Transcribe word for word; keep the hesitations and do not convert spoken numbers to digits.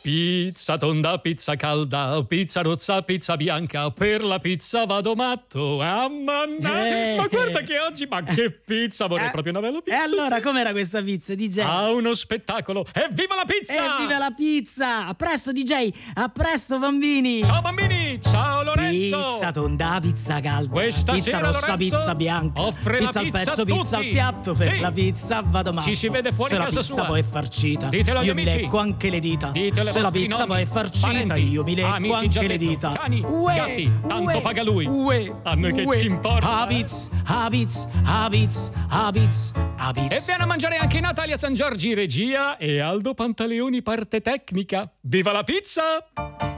Pizza tonda, pizza calda, pizza rozza, pizza bianca, per la pizza vado matto. Ah, manna. Eh. Ma guarda che oggi, ma che pizza, vorrei Eh. proprio una bella pizza. E allora, com'era questa pizza, D J? Ah, uno spettacolo. Evviva la pizza! Evviva la pizza! A presto, D J! A presto, bambini! Ciao bambini, ciao Lorenzo. Pizza tonda, pizza calda, Questa pizza sera, rossa, Lorenzo, pizza bianca, offre la pizza al pizza pezzo, a pizza al tutti. piatto, per Sì. la pizza vado matto. Ci si vede fuori Se la casa pizza sua. poi è farcita, Ditelo agli io mi amici. lecco anche le dita. Ditelo ai Se la vostri pizza nonni, poi è farcita, parenti, io mi lecco amici già anche le detti, dita. cani, Uè, gatti, tanto uè, paga lui. uè, A noi che uè. ci importa? Habits, habits, habits, habits, habits. E viene a mangiare anche Natalia San Giorgi regia e Aldo Pantaleoni parte tecnica. Viva la pizza!